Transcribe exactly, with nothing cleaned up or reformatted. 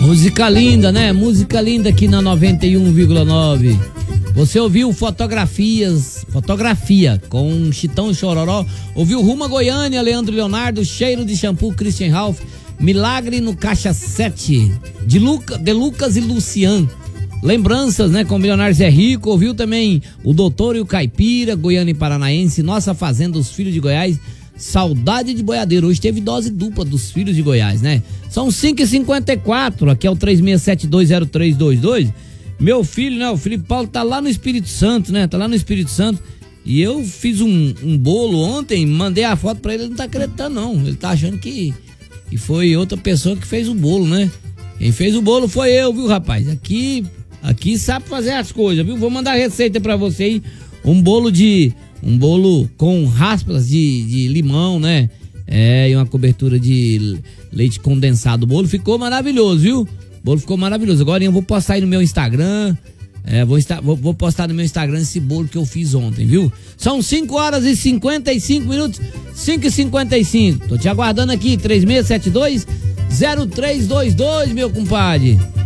Música linda, né? Música linda aqui na noventa e um vírgula nove. Você ouviu Fotografias, Fotografia com Chitão e Chororó. Ouviu Ruma Goiânia, Leandro Leonardo, Cheiro de Shampoo, Christian Ralph, Milagre no Caixa sete, de, Luca, de Lucas e Lucian. Lembranças, né, com o Milionário Zé Rico. Ouviu também o Doutor e o Caipira, Goiânia e Paranaense, Nossa Fazenda, Os Filhos de Goiás, Saudade de Boiadeiro. Hoje teve dose dupla dos Filhos de Goiás, né? São cinco e cinquenta e quatro, aqui é o três seis sete dois zero três dois dois. Meu filho, né, o Felipe Paulo tá lá no Espírito Santo, né? Tá lá no Espírito Santo. E eu fiz um, um bolo ontem, mandei a foto pra ele, ele não tá acreditando não. Ele tá achando que, que foi outra pessoa que fez o bolo, né? Quem fez o bolo foi eu, viu, rapaz? Aqui, aqui sabe fazer as coisas, viu? Vou mandar a receita pra você aí. Um bolo de... Um bolo com raspas de, de limão, né? É, e uma cobertura de leite condensado. O bolo ficou maravilhoso, viu? O bolo ficou maravilhoso. Agora eu vou postar aí no meu Instagram. É, vou, estar, vou, vou postar no meu Instagram esse bolo que eu fiz ontem, viu? São cinco horas e cinquenta e cinco minutos. cinco e cinquenta e cinco. Tô te aguardando aqui, três seis sete dois zero três dois dois, meu compadre.